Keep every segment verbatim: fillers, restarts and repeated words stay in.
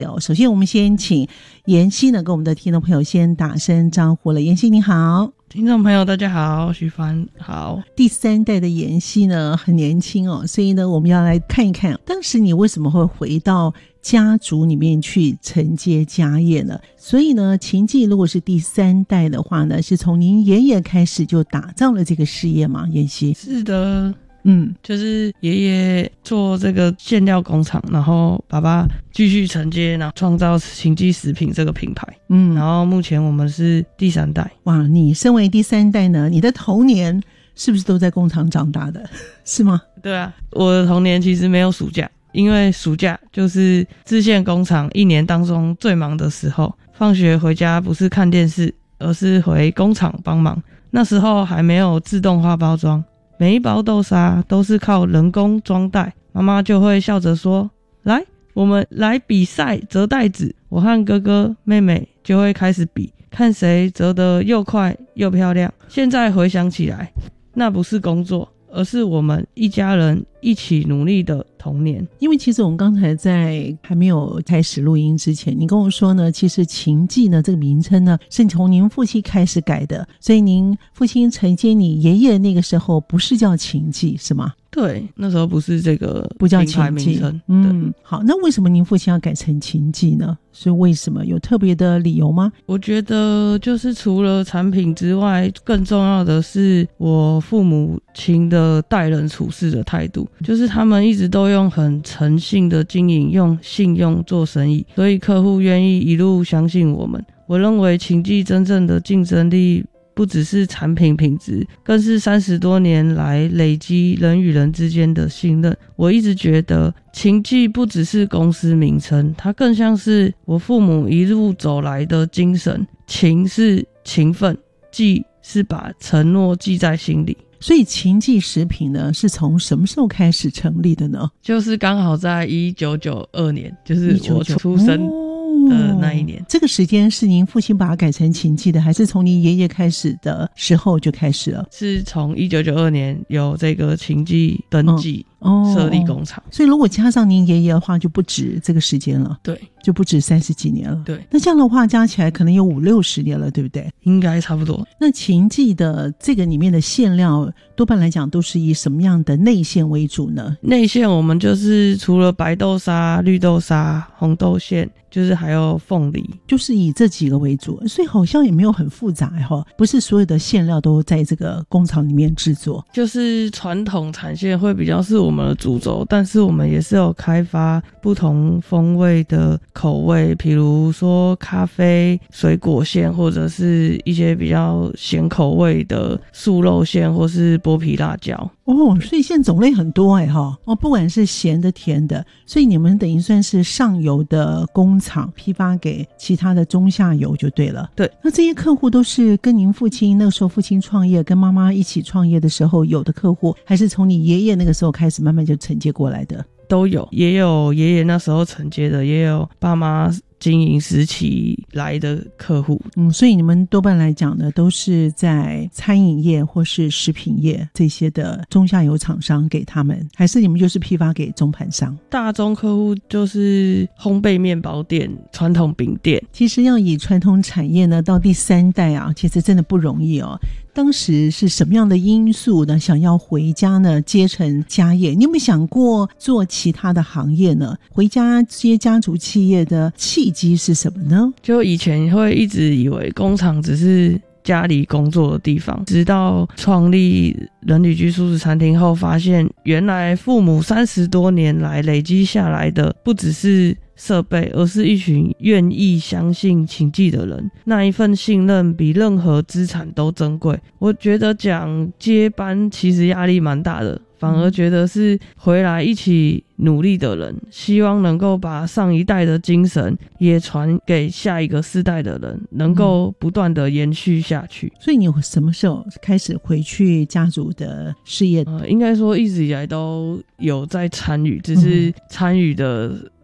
首先我们先请妍希呢跟我们的听众朋友先打声招呼了。妍希你好。 听众朋友大家好，徐帆好。 第三代的妍希呢很年轻哦，所以呢我们要来看一看当时你为什么会回到家族里面去承接家业呢？所以呢秦记如果是第三代的话呢，是从您爷爷开始就打造了这个事业吗？妍希。 是的， 嗯， 就是爷爷做这个馅料工厂，然后爸爸继续承接，然后创造秦记食品这个品牌。嗯，然后目前我们是第三代。 哇，你身为第三代呢，你的童年是不是都在工厂长大的？是吗？ 对啊，我的童年其实没有暑假，因为暑假就是制馅工厂一年当中最忙的时候，放学回家不是看电视，而是回工厂帮忙。那时候还没有自动化包装，每一包豆沙都是靠人工装袋，妈妈就会笑着说，来，我们来比赛折袋子。我和哥哥妹妹就会开始比，看谁折得又快又漂亮。现在回想起来，那不是工作，而是我们一家人一起努力的童年。 因为其实我们刚才在还没有开始录音之前，你跟我说呢，其实秦记呢这个名称呢是从您父亲开始改的，所以您父亲承接你爷爷那个时候不是叫秦记是吗？ 对，那时候不是这个不叫品牌名称。 嗯，好，那为什么您父亲要改成秦记呢？是为什么？有特别的理由吗？ 我觉得就是除了产品之外，更重要的是我父母亲的待人处事的态度，就是他们一直都用很诚信的经营，用信用做生意，所以客户愿意一路相信我们。我认为秦记真正的竞争力不只是产品品质，更是三十多年来累积人与人之间的信任。我一直觉得秦记不只是公司名称，它更像是我父母一路走来的精神。勤是勤奋，记是把承诺记在心里。 所以秦记食品呢是从什么时候开始成立的呢？ 就是刚好在一九九二年，就是我出生的那一年。 哦，这个时间是您父亲把它改成秦记的，还是从您爷爷开始的时候就开始了？ 是从一九九二年有这个秦记登记设立工厂。 哦，所以如果加上您爷爷的话就不止这个时间了。 对， 就不止三十几年了。 对， 那这样的话加起来可能有五六十年了，对不对？ 应该差不多。 那秦记的这个里面的馅料多半来讲都是以什么样的内馅为主呢？ 内馅我们就是除了白豆沙、绿豆沙、红豆馅，就是还有凤梨， 就是以这几个为主，所以好像也没有很复杂哈，不是所有的馅料都在这个工厂里面制作。 就是传统产线会比较是我们的主轴，但是我们也是有开发不同风味的口味，比如说咖啡、水果馅，或者是一些比较咸口味的素肉馅，或是剥皮辣椒。 哦，所以现在种类很多哎哈，哦，不管是咸的、甜的，所以你们等于算是上游的工厂批发给其他的中下游就对了。 对， 那这些客户都是跟您父亲那个时候父亲创业，跟妈妈一起创业的时候有的客户，还是从你爷爷那个时候开始慢慢就承接过来的？ 都有，也有爷爷那时候承接的，也有爸妈经营时期来的客户。 嗯，所以你们多半来讲呢，都是在餐饮业或是食品业这些的中下游厂商给他们，还是你们就是批发给中盘商？ 大宗客户就是烘焙面包店、传统饼店。 其实要以传统产业呢到第三代啊，其实真的不容易哦。当时是什么样的因素呢？想要回家呢接承家业？你有没有想过做其他的行业呢？回家接家族企业的契机是什么呢？ 就以前会一直以为工厂只是家里工作的地方，直到创立人旅居素食餐厅后，发现原来父母三十多年来累积下来的不只是设备，而是一群愿意相信秦记的人。那一份信任比任何资产都珍贵。我觉得讲接班其实压力蛮大的，反而觉得是回来一起努力的人，希望能够把上一代的精神也传给下一个世代的人，能够不断的延续下去。 所以你有什么时候开始回去家族的事业？ 呃，应该说一直以来都有在参与，只是参与的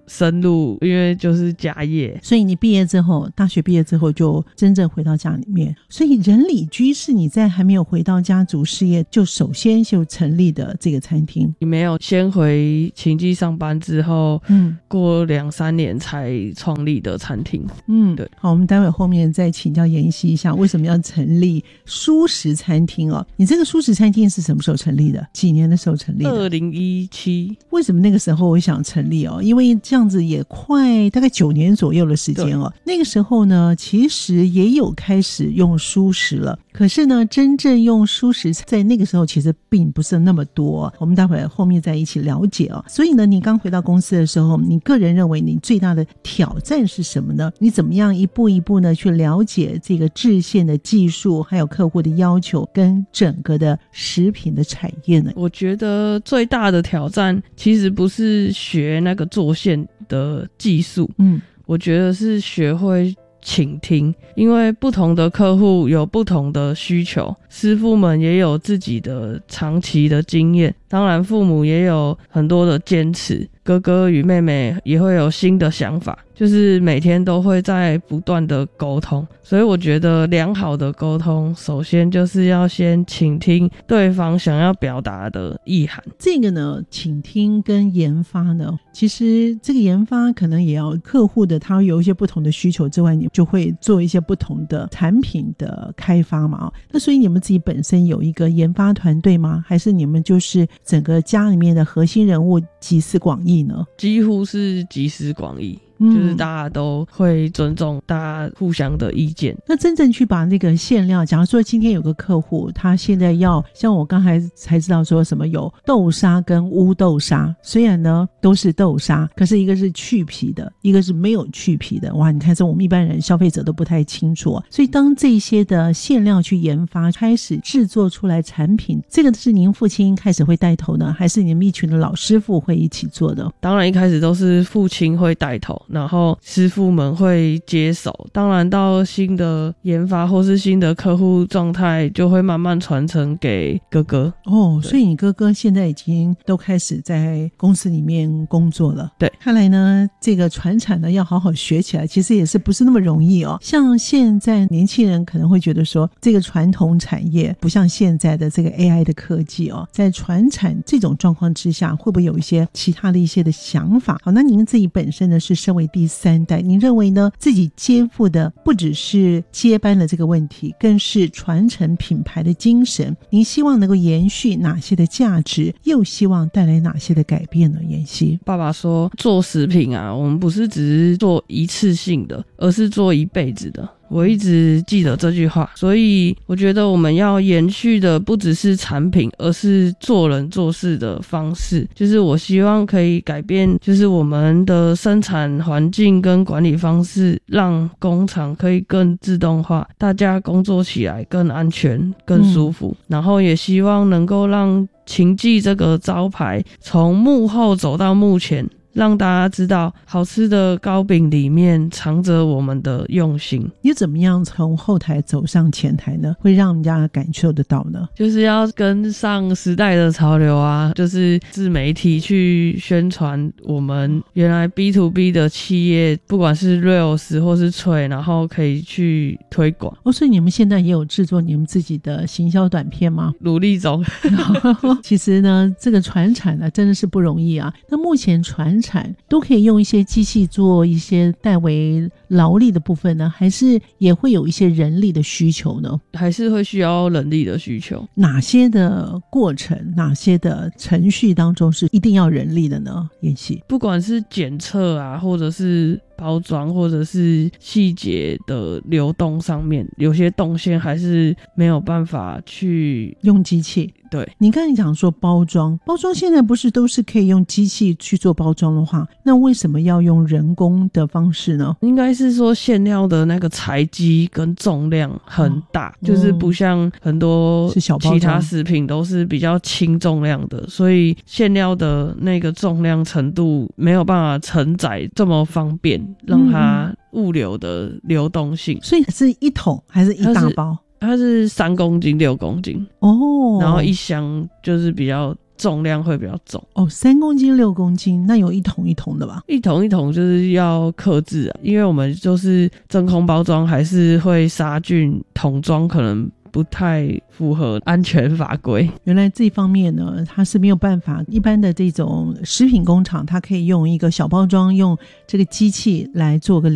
深入，因为就是家业。 所以你毕业之后，大学毕业之后就真正回到家里面。所以人理居是你在还没有回到家族事业就首先就成立的这个餐厅。 你没有先回勤记上班之后，嗯，过两三年才创立的餐厅。 嗯，对。好，我们待会后面再请教妍希一下，为什么要成立蔬食餐厅哦？你这个蔬食餐厅是什么时候成立的？几年的时候成立的？ 二零一七。 为什么那个时候我想成立哦？因为这样子也快大概九年左右的时间哦。那个时候呢，其实也有开始用蔬食了，可是呢，真正用蔬食在那个时候其实并不是那么多。我们待会后面再一起了解哦。所以呢，你刚回到公司的时候，你个人认为你最大的挑战是什么呢？你怎么样一步一步呢去了解这个制馅的技术，还有客户的要求跟整个的食品的产业呢？ 我觉得最大的挑战其实不是学那个做馅的技术，嗯，我觉得是学会倾听，因为不同的客户有不同的需求，师傅们也有自己的长期的经验，当然父母也有很多的坚持，哥哥与妹妹也会有新的想法，就是每天都会在不断的沟通。所以我觉得良好的沟通首先就是要先倾听对方想要表达的意涵。 这个呢，倾听跟研发呢，其实这个研发可能也要客户的他有一些不同的需求之外，你就会做一些不同的产品的开发嘛。那所以你们自己本身有一个研发团队吗？还是你们就是整个家里面的核心人物集思广益呢？ 几乎是集思广益，就是大家都会尊重大家互相的意见。 那真正去把那个馅料，假如说今天有个客户他现在要像我刚才才知道说什么有豆沙跟乌豆沙，虽然呢都是豆沙，可是一个是去皮的，一个是没有去皮的。哇，你看这我们一般人消费者都不太清楚。所以当这些的馅料去研发开始制作出来产品，这个是您父亲开始会带头呢，还是你们一群的老师傅会一起做的？ 当然一开始都是父亲会带头，然后师傅们会接手，当然到新的研发或是新的客户状态就会慢慢传承给哥哥。 哦，所以你哥哥现在已经都开始在公司里面工作了。 对， 看来呢这个传产呢要好好学起来，其实也是不是那么容易哦。像现在年轻人可能会觉得说这个传统产业不像现在的这个 A I 的科技哦，在传产这种状况之下会不会有一些其他的一些的想法？好，那您自己本身呢是身为第三代，您认为呢自己肩负的不只是接班的这个问题，更是传承品牌的精神。您希望能够延续哪些的价值，又希望带来哪些的改变呢？妍希爸爸说做食品啊，我们不是只是做一次性的，而是做一辈子的。我一直记得这句话，所以我觉得我们要延续的不只是产品，而是做人做事的方式。就是我希望可以改变，就是我们的生产环境跟管理方式，让工厂可以更自动化，大家工作起来更安全更舒服、嗯、然后也希望能够让勤记这个招牌从幕后走到幕前，让大家知道好吃的糕饼里面藏着我们的用心。 你怎么样从后台走上前台呢？会让人家感受得到呢？ 就是要跟上时代的潮流啊，就是自媒体去宣传我们原来 B to B 的企业，不管是 Reels 或是脆，然后可以去推广。 哦，所以你们现在也有制作你们自己的行销短片吗？ 努力中。 其实呢这个传产呢真的是不容易啊。那目前传产都可以用一些机器做一些代为劳力的部分呢，还是也会有一些人力的需求呢？ 还是会需要人力的需求。 哪些的过程，哪些的程序当中是一定要人力的呢？妍希， 不管是检测啊，或者是包装，或者是细节的流动上面，有些动线还是没有办法去用机器。 对， 你刚才讲说包装，包装现在不是都是可以用机器去做包装的话，那为什么要用人工的方式呢？ 应该是说馅料的那个材积跟重量很大、哦、就是不像很多其他食品都是比较轻重量的，所以馅料的那个重量程度没有办法承载这么方便，让它物流的流动性、嗯、 所以是一桶还是一大包？ 它是三公斤六公斤哦，然后一箱就是比较重量会比较重。 哦，三公斤六公斤，那有一桶一桶的吧？ 一桶一桶就是要克制啊，因为我们就是真空包装，还是会杀菌，桶装可能不太符合安全法规。 原来这方面呢，它是没有办法，一般的这种食品工厂它可以用一个小包装，用这个机器来做个